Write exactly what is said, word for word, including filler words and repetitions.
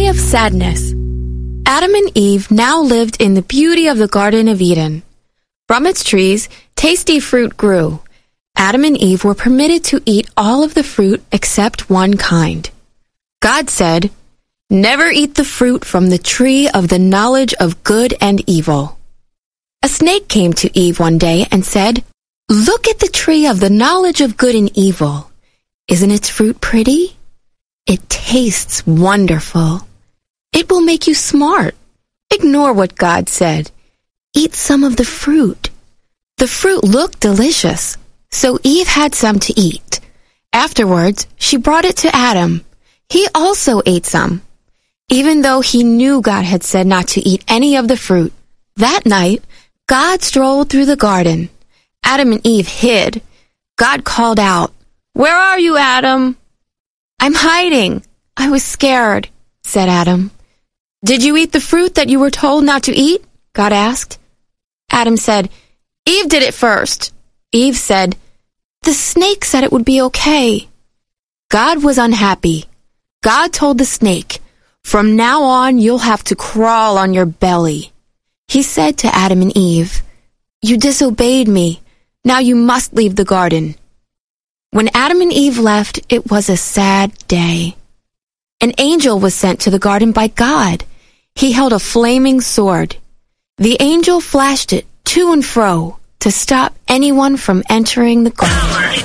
Story of Sadness. Adam and Eve now lived in the beauty of the Garden of Eden. From its trees, tasty fruit grew. Adam and Eve were permitted to eat all of the fruit except one kind. God said, "Never eat the fruit from the tree of the knowledge of good and evil." A snake came to Eve one day and said, "Look at the tree of the knowledge of good and evil. Isn't its fruit pretty? It tastes wonderful. It will make you smart. Ignore what God said. Eat some of the fruit." The fruit looked delicious, so Eve had some to eat. Afterwards, she brought it to Adam. He also ate some, even though he knew God had said not to eat any of the fruit. That night, God strolled through the garden. Adam and Eve hid. God called out, "Where are you, Adam?" "I'm hiding. I was scared," said Adam. "Did you eat the fruit that you were told not to eat?" God asked. Adam said, "Eve did it first." Eve said, "The snake said it would be okay." God was unhappy. God told the snake, "From now on, you'll have to crawl on your belly." He said to Adam and Eve, "You disobeyed me. Now you must leave the garden." When Adam and Eve left, it was a sad day. An angel was sent to the garden by God. He held a flaming sword. The angel flashed it to and fro to stop anyone from entering the garden.